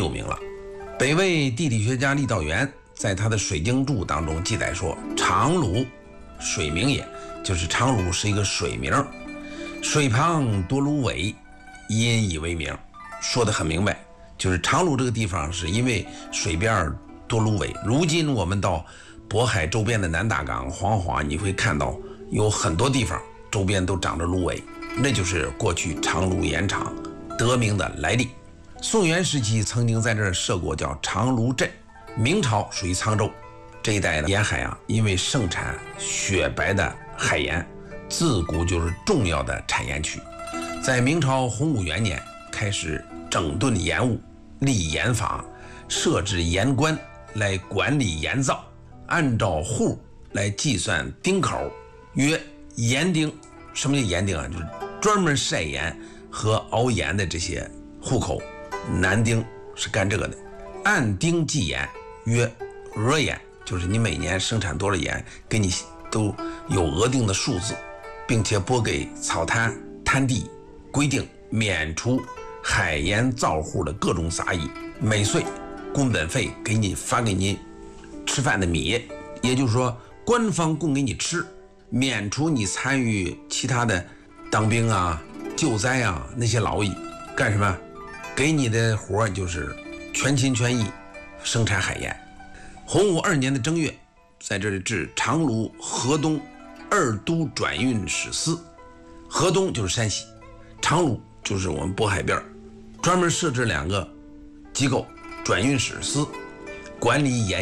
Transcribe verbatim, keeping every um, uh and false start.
有名了。北魏地理学家郦道元在他的《水经注》当中记载说，长鲁水名也，就是长鲁是一个水名，水旁多芦苇，因以为名。说得很明白，就是长鲁这个地方是因为水边多芦苇。如今我们到渤海周边的南大港、黄华，你会看到有很多地方周边都长着芦苇，那就是过去长芦盐场得名的来历。宋元时期曾经在这儿设过叫长芦镇，明朝属于沧州这一带的沿海啊，因为盛产雪白的海盐，自古就是重要的产盐区。在明朝洪武元年开始整顿盐务，立盐法，设置盐官来管理盐造，按照户来计算丁口，约盐丁。什么叫盐丁啊？就是专门晒盐和熬盐的这些户口，男丁是干这个的。按丁计盐，约额盐，就是你每年生产多少盐，给你都有额定的数字，并且拨给草滩滩地，规定免除海盐造户的各种杂役，每岁工本费给你发给你吃饭的米，也就是说官方供给你吃，免除你参与其他的当兵啊、救灾啊那些劳役，干什么？给你的活就是全心全意生产海盐。洪武二年的正月，在这里置长芦河东二都转运使司，河东就是山西，长芦就是我们渤海边，专门设置两个机构，转运使司管理盐